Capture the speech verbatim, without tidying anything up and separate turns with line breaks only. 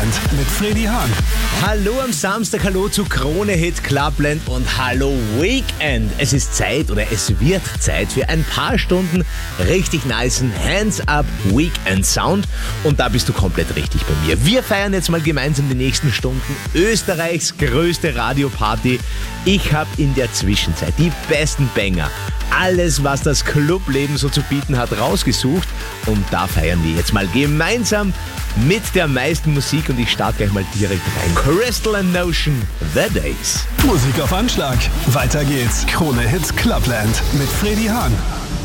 Clubland mit Freddy Hahn.
Hallo am Samstag, hallo zu Krone Hit Clubland und hallo Weekend. Es ist Zeit oder es wird Zeit für ein paar Stunden richtig nicen Hands-Up Weekend Sound und da bist du komplett richtig bei mir. Wir feiern jetzt mal gemeinsam die nächsten Stunden Österreichs größte Radioparty. Ich habe in der Zwischenzeit die besten Banger, alles was das Clubleben so zu bieten hat, rausgesucht und da feiern wir jetzt mal gemeinsam mit der meisten Musik und ich starte gleich mal direkt rein. Crystal and Notion, The Days.
Musik auf Anschlag. Weiter geht's. Krone Hit Clubland mit Freddy Hahn.